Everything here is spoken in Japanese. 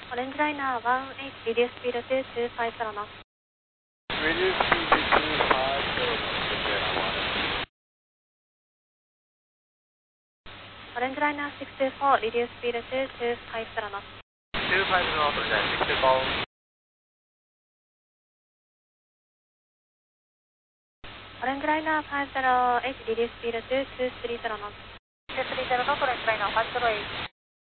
オレンジライナー18、リデューススピード2250ノット。 Reduce speed to 250 knots, オレンジライナー624、リデューススピード2250ノット。 250 knots, 624. オレンジライナー508、リデューススピード2230ノット。230ノット、オレンジライナー508。